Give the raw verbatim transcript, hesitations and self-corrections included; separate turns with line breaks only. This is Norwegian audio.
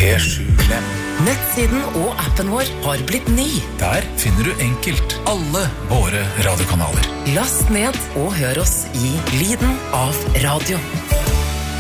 P sju Lem.
Nettsiden og appen vår har blitt ny.
Der finner du enkelt alle våre radiokanaler.
Last ned og hør oss i lyden av radio.